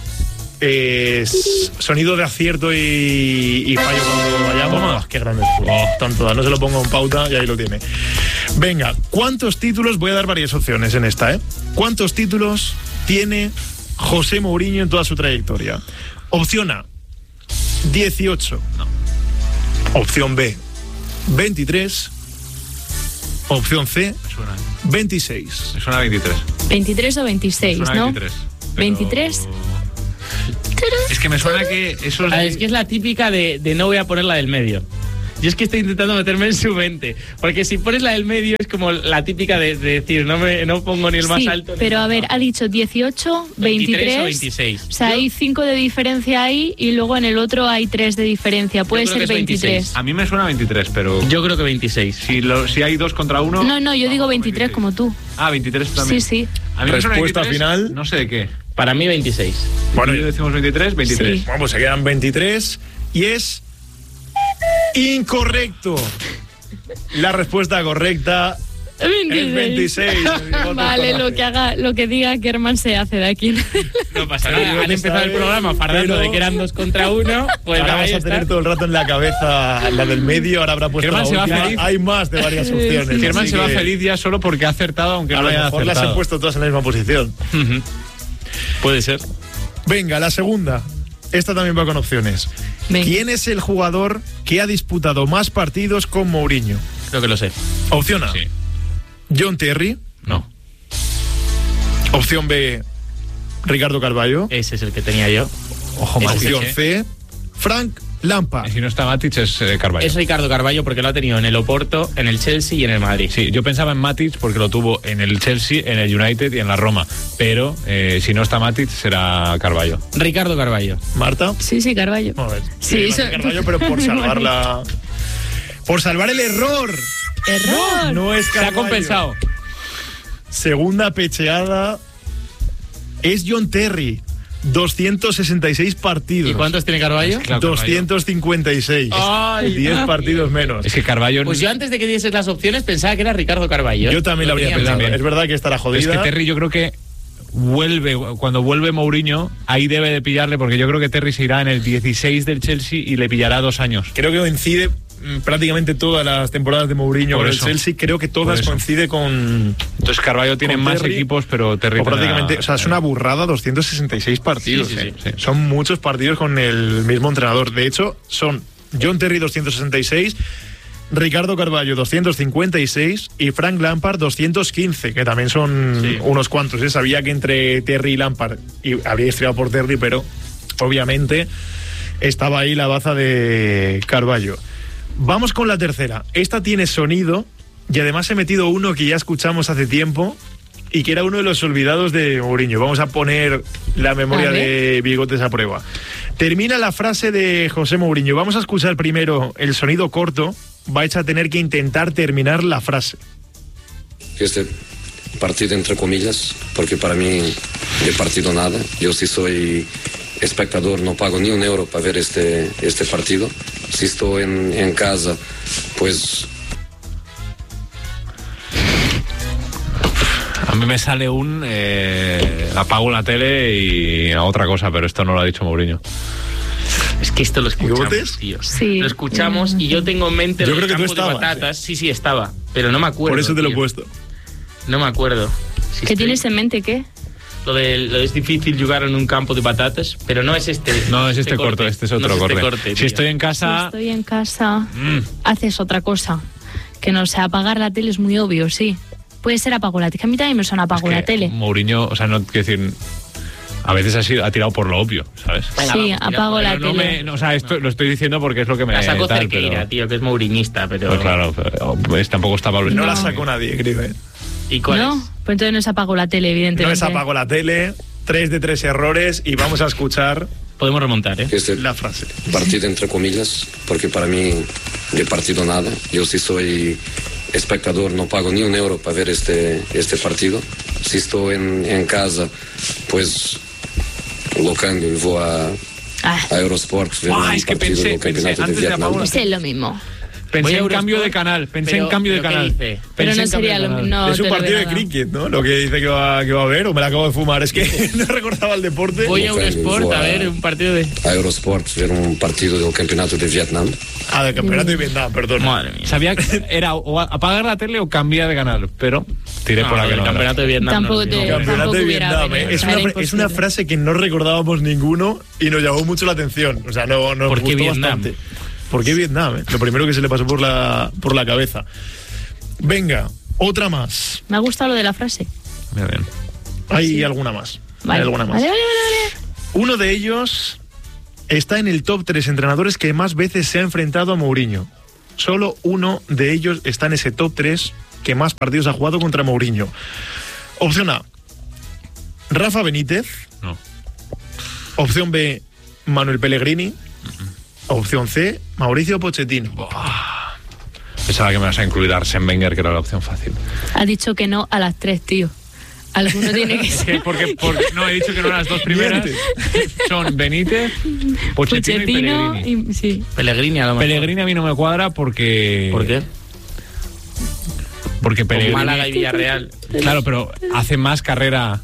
Eh, s- sonido de acierto y, y fallo cuando vayamos. Oh, qué grande es. Oh, están todas. No se lo pongo en pauta y ahí lo tiene. Venga, ¿cuántos títulos? Voy a dar varias opciones en esta, ¿eh? ¿Cuántos títulos tiene José Mourinho en toda su trayectoria? Opción A, dieciocho. No. Opción B, veintitrés. Opción C, Me suena, ¿eh? veintiséis. Me suena a veintitrés. veintitrés o veintiséis, Me suena a ¿no? veintitrés. pero- veintitrés. Es que me suena que eso es. Ah, es que es la típica de, de no voy a poner la del medio. Yo es que estoy intentando meterme en su mente. Porque si pones la del medio es como la típica de, de decir, no me no pongo ni el más Sí, alto. ni pero el a más ver, bajo. ha dicho dieciocho, veintitrés. o veintiséis. O sea, hay cinco de diferencia ahí y luego en el otro hay tres de diferencia. Puede creo ser que es veintitrés. veintiséis. A mí me suena a veintitrés, pero. Yo creo que veintiséis. Si, lo, si hay dos contra uno. No, no, yo digo vamos, veintitrés como tú. Ah, veintitrés también. Sí, sí. A mí me suena Respuesta veintitrés, final. No sé de qué. Para mí veintiséis. Bueno, Bueno, decimos veintitrés, veintitrés. Sí. Bueno, pues se quedan veintitrés y es incorrecto. La respuesta correcta es veintiséis. Vale, lo que haga, lo que diga Kerman se hace de aquí. No pasa Pero nada. yo Han que empezado el sabe, programa fardando pero- de que eran dos contra uno. Pues Ahora ahí vas a está. tener todo el rato en la cabeza la del medio, ahora habrá puesto Kerman la se va última. feliz. Hay más de varias opciones. Germán así se va que feliz ya solo porque ha acertado, aunque A no lo haya mejor las he acertado. puesto todas en la misma posición. Ujú. Puede ser. Venga, la segunda. Esta también va con opciones. Venga. ¿Quién es el jugador que ha disputado más partidos con Mourinho? Creo que lo sé. Opción A, Sí. John Terry. No. Opción B, Ricardo Carballo. Ese es el que tenía yo. Ojo, Ese más. es el Opción que- C, Frank Lampard. Y si no está Matic es eh, Carvalho. Es Ricardo Carvalho porque lo ha tenido en el Oporto, en el Chelsea y en el Madrid. Sí, yo pensaba en Matic porque lo tuvo en el Chelsea, en el United y en la Roma. Pero eh, si no está Matic será Carvalho. Ricardo Carvalho. ¿Marta? Sí, sí, Carvalho. A ver, Sí, sí, eso- Carvalho, pero por salvar la... Por salvar el error. ¡Error! No es Se ha Carvalho. compensado. Segunda pecheada es John Terry. doscientos sesenta y seis partidos. ¿Y cuántos tiene Carvalho? Claro, Carvalho. doscientos cincuenta y seis. Ay, diez partidos menos. Es que Carvalho... Pues yo antes de que dieses las opciones pensaba que era Ricardo Carvalho. Yo también lo habría tenía pensado. claro. Es verdad que estará Pero es jodida. que Terry yo creo que vuelve, cuando vuelve Mourinho, ahí debe de pillarle, porque yo creo que Terry se irá en el dieciséis del Chelsea y le pillará dos años. Creo que coincide mm, prácticamente todas las temporadas de Mourinho Por con el eso. Chelsea. Creo que Por todas eso. coincide con... Entonces Carvalho tiene Con más Terry, equipos, pero Terry O prácticamente, tendrá- o sea, es una burrada doscientos sesenta y seis partidos. Sí, sí, eh. sí, sí. Son muchos partidos con el mismo entrenador. De hecho, son John Terry doscientos sesenta y seis, Ricardo Carvalho doscientos cincuenta y seis y Frank Lampard doscientos quince, que también son Sí. unos cuantos. ¿eh? Sabía que entre Terry y Lampard, y habría estrellado por Terry, pero obviamente estaba ahí la baza de Carvalho. Vamos con la tercera. Esta tiene sonido y además he metido uno que ya escuchamos hace tiempo y que era uno de los olvidados de Mourinho. Vamos a poner la memoria A ver. de Bigotes a prueba. Termina la frase de José Mourinho. Vamos a escuchar primero el sonido corto. Vais a tener que intentar terminar la frase. Este partido entre comillas, porque para mí de partido nada. Yo sí soy espectador, no pago ni un euro para ver este, este partido. Si estoy en, en casa, pues A mí me sale un eh, apago la tele y a otra cosa, pero esto no lo ha dicho Mourinho. Es que esto lo escuchamos, ¿Bigotes? tío. Sí. Lo escuchamos y yo tengo en mente Yo el creo que tú campo de estabas, patatas. Sí, sí, estaba. Pero no me acuerdo. Por eso te lo he tío. puesto. No me acuerdo. Si ¿Qué estoy- tienes en mente? ¿Qué? Lo de lo de es difícil jugar en un campo de patatas, pero no es este. No, es este corto, este es otro no corte. este corte, Si tío. estoy en Si casa... estoy en casa, Mm. haces otra cosa. Que no sé, apagar la tele es muy obvio, sí. Puede ser apago la tele. Que a mí también me suena apago Es la que tele. Mourinho, o sea, no quiero decir... A veces ha, sido, ha tirado por lo obvio, ¿sabes? Venga, Sí, vamos, tira, apago pero la Pero no tele. me, no, o sea, esto lo estoy diciendo porque es lo que me La sacó tal, Cerqueira, pero- tío, que es mouriñista, pero. Pues claro, pero, pues, tampoco estaba... No, No. la sacó nadie, creo. ¿eh? ¿Y cuál ¿No? es? Pues entonces no es apago la tele, evidentemente. No es apago la tele. Tres de tres errores y vamos a escuchar Podemos remontar, ¿eh? este la frase. partido entre comillas, porque para mí de partido nada. Yo sí soy espectador, no pago ni un euro para ver este, este partido. Si estoy en, en casa, pues lo cambio y voy a, Ah, a Eurosport ver Ah, un es que partido pensé- del pensé, campeonato de antes de Vietnam. apagar pues es lo mismo. Pensé Voy a en Eurosport, cambio de canal, pensé pero- en cambio de pero ¿qué canal. dice? Pero Pensé no en cambio sería de lo canal. mismo. No, es un te lo partido veo de nada. cricket, ¿no? Lo que dice que va, que va a haber, o me lo acabo de fumar. Es que no recordaba el deporte. Voy a Lo cambio y Eurosport voy a ver un partido de. a Eurosport ver un partido del campeonato de Vietnam. Ah, del campeonato de Vietnam, perdón. Madre mía. Sabía que era o apagar la tele o cambiar de canal, pero tiré No, por lo la que del no era. campeonato de Vietnam. Tampoco no, te- no, Tampoco Campeonato de hubiera Vietnam, venido, ¿eh? Es o sea, una, era fra- es una imposible. frase que no recordábamos ninguno y nos llamó mucho la atención. O sea, no, nos ¿Por qué gustó Vietnam? bastante. ¿Por qué Vietnam? eh? Lo primero que se le pasó por la, por la cabeza. Venga, otra más. Me ha gustado lo de la frase. Muy bien. Hay alguna más. Vale. Hay alguna más. Vale, vale, vale, vale. Uno de ellos está en el top tres entrenadores que más veces se ha enfrentado a Mourinho. Solo uno de ellos está en ese top tres que más partidos ha jugado contra Mourinho. Opción A, Rafa Benítez. No. Opción B, Manuel Pellegrini. Opción C, Mauricio Pochettino. Pensaba que me vas a incluir a Arsène Wenger, que era la opción fácil. Ha dicho que no a las tres, tío. Alguno tiene que Es que ser. porque, porque no he dicho que no las dos primeras son Benítez, Pochettino, y Pochettino Pellegrini. y- sí. Pellegrini a lo mejor. Pellegrini a mí no me cuadra porque ¿Por qué? porque Con Pellegrini Málaga y Villarreal. claro, pero hace más carrera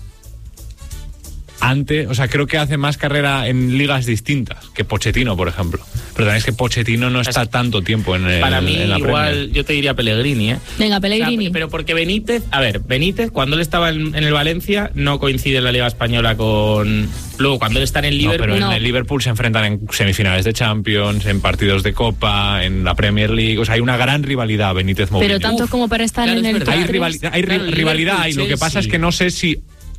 antes, o sea, creo que hace más carrera en ligas distintas que Pochettino, por ejemplo. Pero también es que Pochettino no está tanto tiempo en, el, Para mí, en la igual, Premier. yo te diría Pellegrini, ¿eh? Venga, O sea, Pellegrini. pero porque Benítez, a ver, Benítez, cuando él estaba en, en el Valencia, no coincide en la Liga Española con. Luego, cuando él está en el No, Liverpool. pero en no. el Liverpool se enfrentan en semifinales de Champions, en partidos de Copa, en la Premier League. O sea, hay una gran rivalidad Benítez-Mourinho. pero tanto Uf, como para estar claro, en es el verdad. Hay, top tres. rivalidad, hay ri- Claro, el rivalidad, Liverpool, hay. Lo que pasa es Chelsea. que no sé si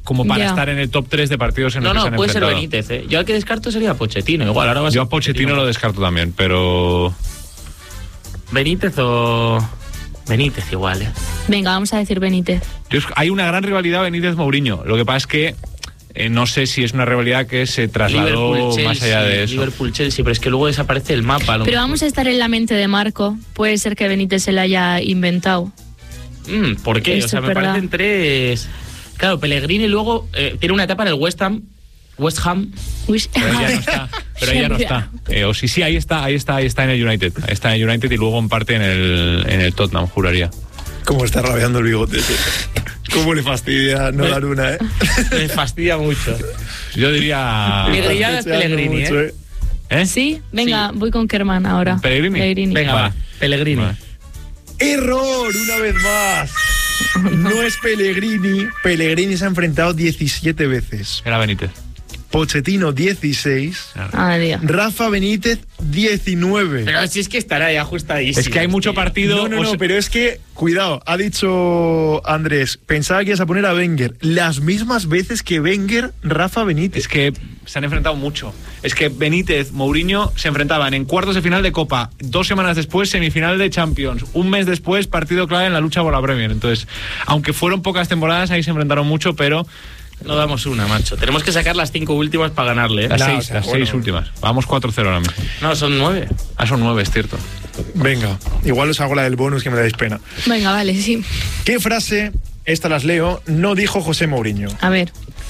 como para Ya. estar en el top tres de partidos en No, los que se no, han puede ser enfrentado. Benítez, ¿eh? Yo al que descarto sería Pochettino, igual. Ahora va a ser Yo a Pochettino lo descarto también, pero... Benítez o... Benítez igual, ¿eh? Venga, vamos a decir Benítez. Yo es- hay una gran rivalidad Benítez-Mourinho. Lo que pasa es que eh, no sé si es una rivalidad que se trasladó Liverpool-Chelsea, más allá de eso. Liverpool-Chelsea, pero es que luego desaparece el mapa. a lo Pero mejor. vamos a estar en la mente de Marco. Puede ser que Benítez se la haya inventado. Mm, ¿Por qué? Eso o sea, es me verdad. parecen tres... Claro, Pellegrini luego eh, tiene una etapa en el West Ham. West Ham. Uy, Pero ella no está. Pero ella no está. Eh, o sí, sí, ahí está, ahí está, ahí está en el United. Ahí está en el United y luego en parte en el, en el Tottenham, juraría. Cómo está rabiando el bigote. Cómo le fastidia no la luna, ¿eh? Me fastidia mucho. Yo diría... Mi grillada es Pellegrini, Mucho, ¿eh? ¿Eh? Sí, venga, voy con Kerman ahora. ¿Pellegrini? Venga, Vale. va. Pellegrini. Vale. ¡Error! Una vez más. No es Pellegrini. Pellegrini se ha enfrentado diecisiete veces. Era Benítez. Pochettino, dieciséis. Ah, Dios. Rafa Benítez, diecinueve. Pero si es que estará ya ajustadísimo. Es que hay mucho tío. partido... No, no, o no, sea- pero es que, cuidado, ha dicho Andrés, pensaba que ibas a poner a Wenger. Las mismas veces que Wenger, Rafa Benítez. Es que se han enfrentado mucho. Es que Benítez, Mourinho se enfrentaban en cuartos de final de Copa, dos semanas después semifinal de Champions, un mes después partido clave en la lucha por la Premier. Entonces, aunque fueron pocas temporadas, ahí se enfrentaron mucho, pero No damos una, macho. Tenemos que sacar las cinco últimas para ganarle, ¿eh? las No, seis, o sea, las bueno. seis últimas. Vamos cuatro cero ahora mismo. No, son nueve. Ah, son nueve, es cierto. Venga, igual os hago la del bonus que me dais pena. Venga, vale, sí. ¿Qué frase, esta las leo, no dijo José Mourinho? A ver.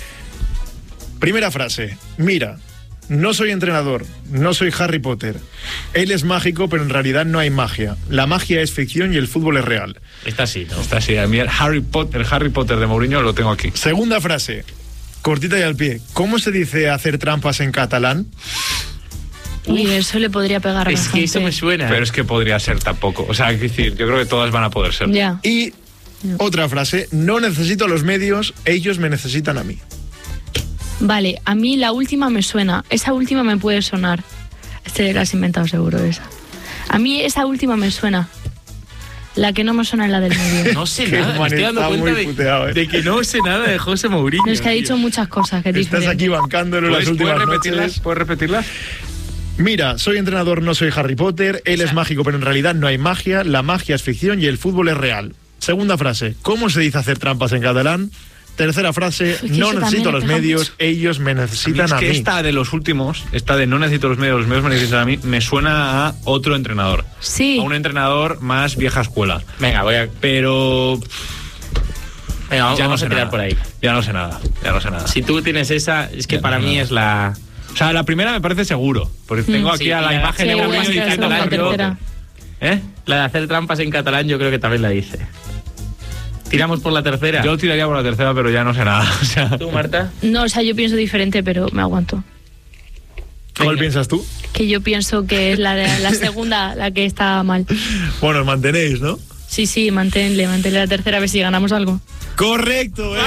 Primera frase, mira, no soy entrenador, no soy Harry Potter. Él es mágico, pero en realidad no hay magia. La magia es ficción y el fútbol es real. Está así, ¿no? Está así. A mí el Harry Potter, el Harry Potter de Mourinho lo tengo aquí. Segunda frase, cortita y al pie. ¿Cómo se dice hacer trampas en catalán? Uy, eso le podría pegar Es que bastante. eso me suena. Pero es que podría ser tampoco. O sea, es decir, yo creo que todas van a poder ser. Ya. Y otra frase, no necesito los medios, ellos me necesitan a mí. Vale, a mí la última me suena. Esa última me puede sonar. Este la has inventado seguro, esa. A mí esa última me suena. La que no me suena es la del medio. No sé Qué nada, me estoy dando está cuenta muy de, puteado, ¿eh? de que no sé nada de José Mourinho. No, es que ha tío. dicho muchas cosas que es Estás diferente. aquí bancándolo en las ¿Puedes, últimas ¿puedes repetirlas? noches. ¿Puedes repetirlas? Mira, soy entrenador, no soy Harry Potter, él es mágico, pero en realidad no hay magia, la magia es ficción y el fútbol es real. Segunda frase, ¿cómo se dice hacer trampas en catalán? Tercera frase, Es que no eso necesito también los le pega medios, mucho. ellos me necesitan es a que mí. esta de los últimos, esta de no necesito los medios, los medios me necesitan a mí, me suena a otro entrenador. Sí. A un entrenador más vieja escuela. Venga, voy a... Pero Venga, vamos, ya no vamos sé a tirar nada. por ahí. Ya no sé nada. Ya no sé nada. Si tú tienes esa, es que Ya, para no, mí no. es la... O sea, la primera me parece seguro. Porque tengo aquí sí, a la y la- imagen sí, de igual Mourinho que la diciendo segunda, Harry tercera. Potter. ¿Eh? La de hacer trampas en catalán yo creo que también la dice. Tiramos por la tercera. Yo tiraría por la tercera, pero ya no sé nada. O sea, ¿Tú, Marta? No, o sea, yo pienso diferente, pero me aguanto. ¿Cuál Venga. piensas tú? Que yo pienso que es la, de, la segunda la que está mal. Bueno, os mantenéis, ¿no? Sí, sí, manténle, manténle la tercera a ver si ganamos algo. Correcto, ¿eh?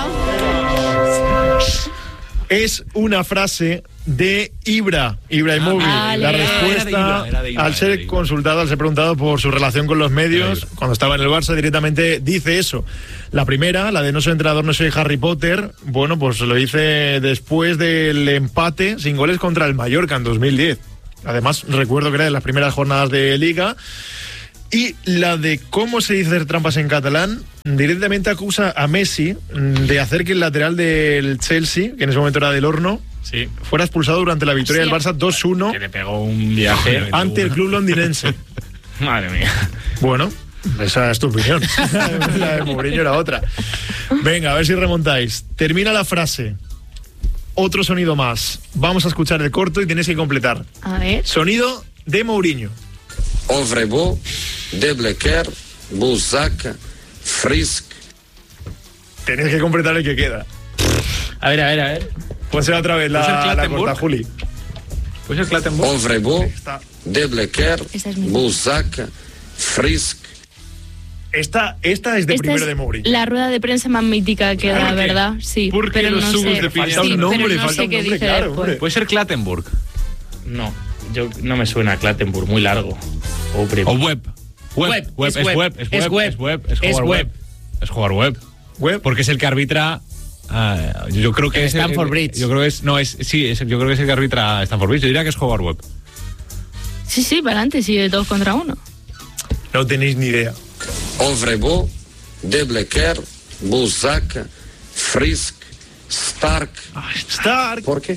Es una frase de Ibra, Ibrahimovic. Ah, la vale. respuesta, Era de Ibra, era de Ibra, al era ser de Ibra. consultado, al ser preguntado por su relación con los medios, cuando estaba en el Barça, directamente dice eso. La primera, la de no soy entrenador, no soy Harry Potter, bueno, pues lo dice después del empate sin goles contra el Mallorca en dos mil diez. Además, recuerdo que era de las primeras jornadas de Liga. Y la de cómo se dice hacer trampas en catalán, directamente acusa a Messi de hacer que el lateral del Chelsea, que en ese momento era del Horno, Sí. fuera expulsado durante la victoria Sí. del Barça dos uno Que le pegó un viaje. ante el club londinense. Madre mía. Bueno, esa es tu opinión. La de Mourinho era otra. Venga, a ver si remontáis. Termina la frase. Otro sonido más. Vamos a escuchar el corto y tenéis que completar. A ver. Sonido de Mourinho. Ovrebo, Deblequer, Buzac, Frisk. Tenéis que completar el que queda. A ver, a ver, a ver. Pues será otra vez ¿Puede ser la, la Clattenburg? corta, Juli. ¿puede ser Clattenburg? Ovrebo, Está. Deblequer, Esa es mi- Buzac, Frisk. Esta, esta es de Esta primero es de Mourinho. la rueda de prensa más mítica que da, ¿Por qué? ¿verdad? Sí. ¿Por qué pero los no subos sé. de Piriápodo? Falta un Sí, nombre, pero no falta sé un qué nombre, dice claro, después. hombre. Puede ser Clattenburg. No, yo no me suena a Clattenburg, muy largo. Obre. O Web. Web, Web, web, es es web, web, es es web, web, es web, es es jugar web. web. Es jugar web. Web. Porque es el que arbitra Ah, yo creo que El es Stamford el, Bridge. Yo creo que es no es sí, es, yo creo que es el que arbitra Stamford Bridge. Yo diría que es Howard Webb. Sí, sí, para adelante, sí, de dos contra uno. No tenéis ni idea. Ovrebo, De Blecker, Busak, Frisk, Stark. Stark. ¿Por qué?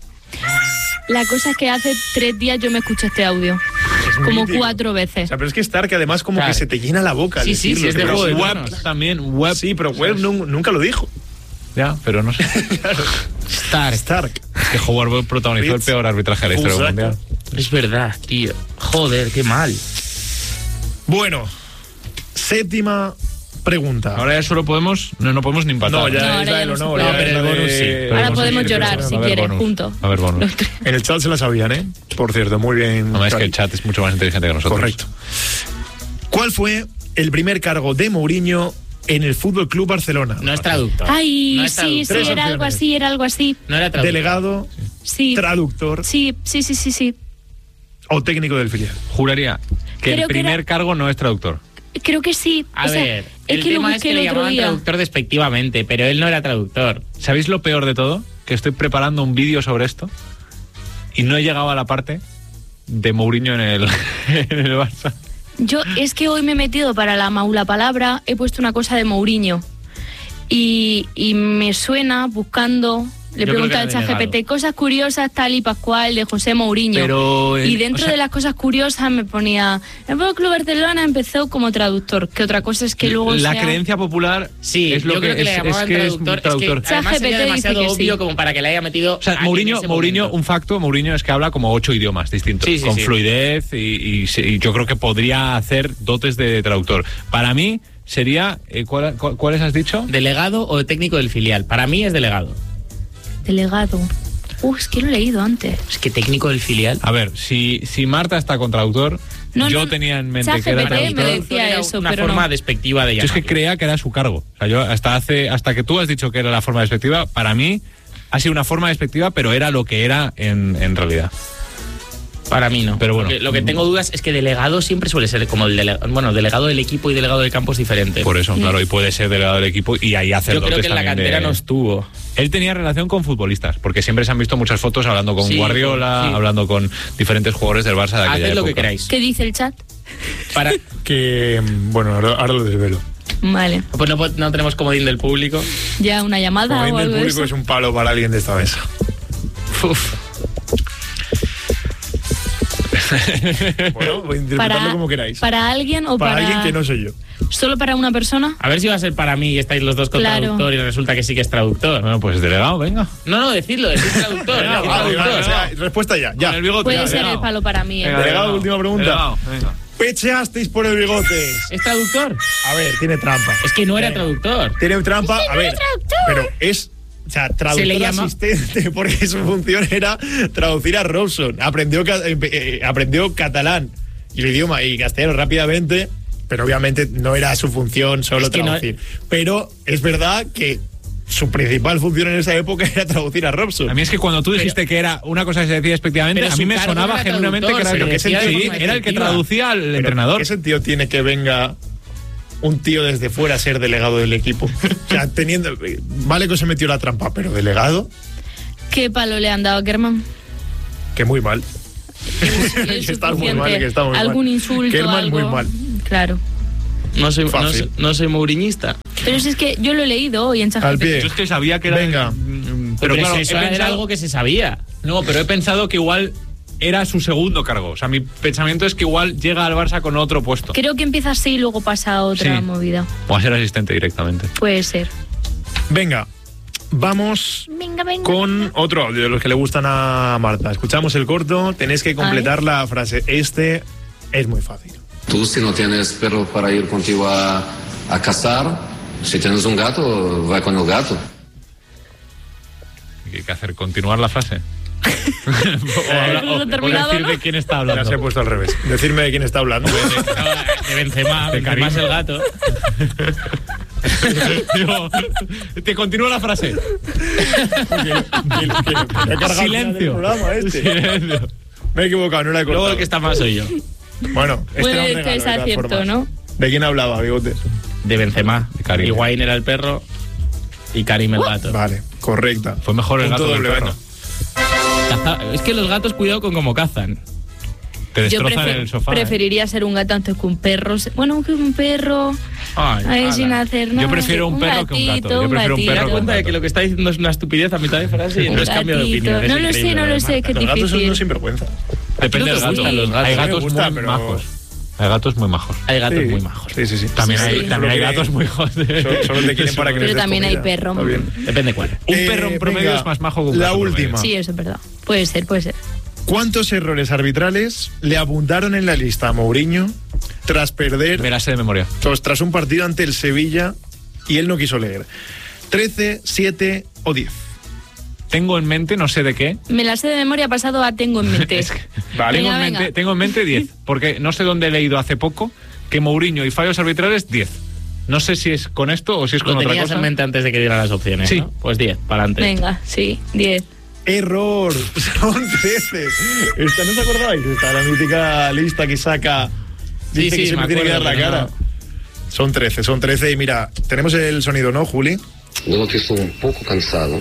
La cosa es que hace tres días yo me escuché este audio. Es Como mítico. cuatro O veces. sea, pero es que Stark además como Claro. que se te llena la boca. al Sí, sí, decirlo, sí, es de pero Juego de Webb- Tronos. También Webb. Sí, pero Webb nun- nunca lo dijo. Ya, pero no sé. Stark. Stark. Es que Howard Webb protagonizó el Fritz. peor arbitraje de la historia del Busak. mundial. Es verdad, tío. Joder, qué mal. Bueno, séptima pregunta. Ahora ya solo podemos, no, no podemos ni empatar. No, ya No, es ahora la ya del no se honor. puede. ya No, pero es la el bonus de- sí. Pero Ahora bonus podemos sí, llorar pero si a ver, quieres, bonus. juntos. A ver, bonus. En el chat se la sabían, ¿eh? Por cierto, muy bien. No, es que Cari. el chat es mucho más inteligente que nosotros. Correcto. ¿Cuál fue el primer cargo de Mourinho en el Fútbol Club Barcelona? No es traductor. Ay, No es sí, traductor. sí, Tres era algo opciones. así, era algo así. No era traductor. Delegado, Sí, traductor sí, sí, sí, sí, sí. o técnico del filial. Juraría que Creo el que primer era- cargo no es traductor. Creo que sí. A O sea, ver, es el que lo tema es busqué que el le otro llamaban día. traductor despectivamente, pero él no era traductor. ¿Sabéis lo peor de todo? Que estoy preparando un vídeo sobre esto y no he llegado a la parte de Mourinho en el, en el Barça. Yo es que hoy me he metido para la maula palabra, he puesto una cosa de Mourinho y, y me suena buscando, le Yo creo pregunto que al era delegado. ChatGPT cosas curiosas tal y pascual de José Mourinho. Pero, eh, y dentro o sea- de las cosas curiosas me ponía, el Fútbol Club Barcelona empezó como traductor, que otra cosa es que luego la sea- creencia popular Sí, es lo yo que creo que es, le es llamaban que es traductor. Es traductor. que además ChatGPT sería dice demasiado que obvio sí. como para que le haya metido. O sea, a- en Mourinho, ese Mourinho, momento. un facto, Mourinho es que habla como ocho idiomas distintos, Sí, sí, con sí. fluidez y, y se- y yo creo que podría hacer dotes de traductor. Para mí sería, eh, ¿cuál- cuál- ¿cuáles has dicho? ¿Delegado o técnico del filial? Para mí es delegado. Delegado. Uh, es que lo he leído antes. Es que técnico del filial. A ver, si, si Marta está con traductor, No, yo no, tenía en mente que era ChatGPT me traductor. decía Era eso, una pero forma no. despectiva de Yo es llamarlo. que creía que era su cargo. O sea, yo hasta hace, hasta que tú has dicho que era la forma despectiva, para mí ha sido una forma despectiva, pero era lo que era en, en realidad. Para mí no. Pero bueno. Lo que, lo que tengo dudas es que delegado siempre suele ser como el delegado. Bueno, delegado del equipo y delegado del campo es diferente. Por eso, claro, y puede ser delegado del equipo y ahí hacer Yo creo dotes que en la también cantera de- no estuvo. Él tenía relación con futbolistas, porque siempre se han visto muchas fotos hablando con Sí, Guardiola, sí. hablando con diferentes jugadores del Barça de aquella Haced lo que época. queráis. ¿Qué dice el chat? Para, Que, bueno, ahora, ahora lo desvelo. Vale. pues no, no tenemos comodín del público. Ya una llamada Como o bien del algo de público eso. es un palo para alguien de esta mesa. Uf. Bueno, voy a interpretarlo Para, como queráis. para alguien o Para para, alguien que no soy yo. ¿Solo para una persona? A ver si va a ser para mí y estáis los dos con Claro. traductor y resulta que sí que es traductor. Bueno, pues delegado, venga. No, no, decirlo, decir traductor. Venga, decir vale, traductor. vale, o sea, respuesta ya. ya. Con el bigote, Puede ya, ser delegado. el palo para mí. ¿eh? Venga, Delegado, última pregunta. Delegado, venga. Pecheasteis por el bigote. ¿Es traductor? A ver, tiene trampa. Es que no era traductor. Tiene trampa, a ver. Pero es. O sea, traductor Se le llama- asistente, porque su función era traducir a Robson. Aprendió, ca- eh, eh, aprendió catalán y el idioma y castellano rápidamente, pero obviamente no era su función solo Es que no- traducir. Pero es verdad que su principal función en esa época era traducir a Robson. A mí es que cuando tú dijiste que era una cosa que se decía despectivamente, Pero a mí su me cargo sonaba era genuinamente que era, traductor, el que se le decía de sí, forma era el que efectiva. traducía al Pero, entrenador. ¿qué sentido tiene que venga un tío desde fuera a ser delegado del equipo? O sea, teniendo. Vale que se metió la trampa, pero delegado, ¿Qué palo le han dado a Kerman? que muy mal. Es Que está muy suficiente. mal, que está muy mal. Algún insulto, Kerman algo. muy mal. Claro. No soy, no, Fácil. soy, no soy mouriñista. Pero si es que yo lo he leído hoy en Al ChatGPT. pie. Yo es que sabía que era. Venga. Mm, Pero, Pero claro, eso he era pensado- algo que se sabía. No, pero he pensado que igual era su segundo cargo. O sea, mi pensamiento es que igual llega al Barça con otro puesto. Creo que empieza así y luego pasa a otra Sí. movida. O a ser asistente directamente. Puede ser. Venga, vamos Venga, venga. con otro audio de los que le gustan a Marta. Escuchamos el corto, tenéis que completar la frase. Este es muy fácil. Tú si no tienes perro para ir contigo a, a cazar, si tienes un gato, va con el gato. ¿Qué hay que hacer? ¿Continuar la frase? o, habla- ¿No o- lo he o terminado, decir no? de quién está Ya hablando. se he puesto al revés. Decirme de quién está hablando. De Benzema, Benzema es el gato. Digo, te continúa la frase. Silencio. Silencio. Me he equivocado, no la he cortado. Luego el que está mal soy yo. Bueno, este era un Puede regalo, que de sea todas cierto, formas. ¿no? ¿De quién hablaba, bigote? De Benzema. De cariño. Y Wayne era el perro. y Karim el gato. Vale, correcta. Fue mejor el Punto gato del doble, perro. venga. Caza- es que los gatos, cuidado con cómo cazan. Te Yo destrozan prefe- el sofá. ¿eh? preferiría ser un gato antes que un perro. Bueno, que un perro. Ay, Ahí ala. sin hacer nada. Yo prefiero un perro que un gato. gatito, Yo prefiero un gatito. perro ¿Te das que un cuenta de gato. que lo que está diciendo es una estupidez a mitad de frase y Un no es cambio de gatito. opinión? Es No lo sé, increíble, no lo además. sé, qué Los gatos son difícil. unos sinvergüenza. Depende ¿A del ti no te gato. gustan los gatos? Hay A mí me gatos gusta, muy pero- majos. Hay gatos muy majos. Hay gatos Sí. muy majos. Sí, sí, sí. También Sí, hay, sí. también hay Solo que- gatos muy joder. Solo, solo te quieren para que les Pero des también hay comida. perro. Está bien. Depende cuál. Un Eh, perro en promedio venga, es más majo que un la gato promedio. última. Sí, eso es verdad. Puede ser, puede ser. ¿Cuántos errores arbitrales le apuntaron en la lista a Mourinho tras perder, Me la sé de memoria. pues, tras un partido ante el Sevilla y él no quiso leer? ¿trece, siete o diez? Tengo en mente, no sé de qué. Me la sé de memoria, pasado a tengo en mente. Es que- Vale. tengo, Venga, en mente, venga. tengo en mente diez, porque no sé dónde he leído hace poco que Mourinho y fallos arbitrales diez. No sé si es con esto o si es con Lo otra tenías cosa. en mente antes de que dieran las opciones, Sí. ¿no? Pues diez, para adelante. Venga, sí, diez. Error, son trece. Esta, ¿no os acordáis? Esta, la mítica lista que saca. Sí, Dice sí, que se me me tiene que dar acuerdo, la pero cara. Son trece, son trece. Y mira, tenemos el sonido, ¿no, Juli? De lo que estoy un poco cansado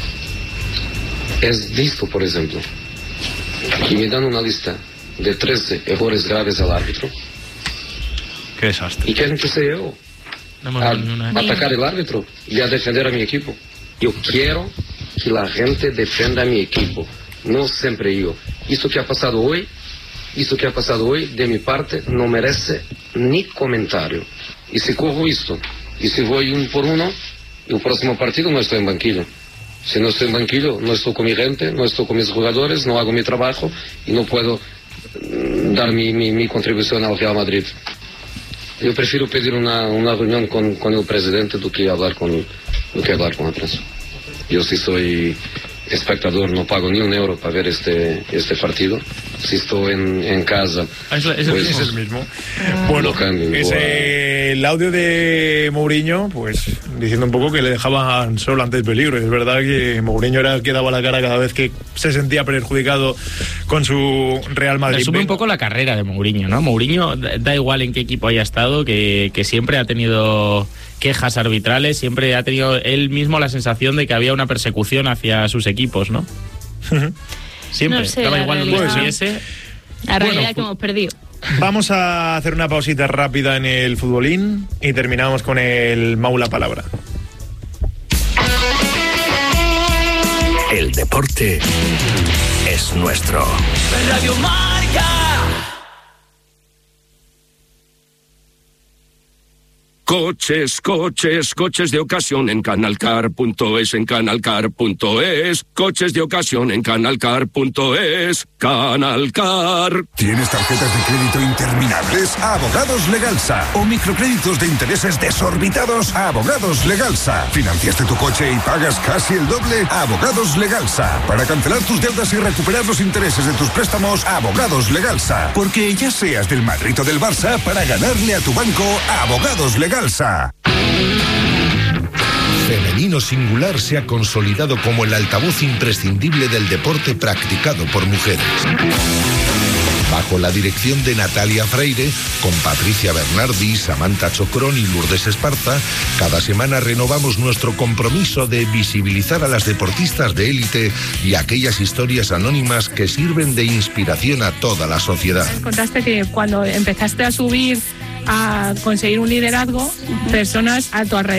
es visto, por ejemplo, que me dan una lista de trece errores graves al árbitro Qué desastre. y quieren que sea yo No hemos a ni una. atacar el árbitro y a defender a mi equipo. Yo quiero que la gente defienda a mi equipo, no siempre yo. Esto que ha pasado hoy, esto que ha pasado hoy, de mi parte, no merece ni comentario. Y si cojo esto, y si voy uno por uno, el próximo partido no estoy en banquillo. Si no estoy en banquillo, no estoy con mi gente, no estoy con mis jugadores, no hago mi trabajo y no puedo mm, dar mi, mi, mi contribución al Real Madrid. Yo prefiero pedir una, una reunión con, con el presidente do que hablar con, do que hablar con la prensa. Yo sí soy espectador, no pago ni un euro para ver este, este partido. Si estoy en, en casa, Es, es el pues, mismo. Es el mismo. Bueno, Lo cambio, es igual. eh, el audio de Mourinho, pues diciendo un poco que le dejaban solo ante el peligro. Es verdad que Mourinho era el que daba la cara cada vez que se sentía perjudicado con su Real Madrid. Resume un Venga. poco la carrera de Mourinho, ¿no? Mourinho, da da igual en qué equipo haya estado, que, que siempre ha tenido quejas arbitrales, siempre ha tenido él mismo la sensación de que había una persecución hacia sus equipos, ¿no? Siempre, No sé, daba la igual donde realidad. estuviese. La realidad Bueno, que hemos perdido. Vamos a hacer una pausita rápida en el futbolín y terminamos con el Maula Palabra. El deporte es nuestro. Radio Marca. Coches, coches, coches de ocasión en canalcar punto es, en canalcar punto es. Coches de ocasión en canalcar punto es. Canalcar. ¿Tienes tarjetas de crédito interminables? Abogados Legalsa. ¿O microcréditos de intereses desorbitados? Abogados Legalsa. ¿Financiaste tu coche y pagas casi el doble? Abogados Legalsa. Para cancelar tus deudas y recuperar los intereses de tus préstamos, Abogados Legalsa. Porque ya seas del Madrid o del Barça, para ganarle a tu banco, Abogados Legalsa. Femenino Singular se ha consolidado como el altavoz imprescindible del deporte practicado por mujeres. Bajo la dirección de Natalia Freire, con Patricia Bernardi, Samantha Chocrón y Lourdes Esparza, cada semana renovamos nuestro compromiso de visibilizar a las deportistas de élite y aquellas historias anónimas que sirven de inspiración a toda la sociedad. Contaste que cuando empezaste a subir, a conseguir un liderazgo, personas a tu alrededor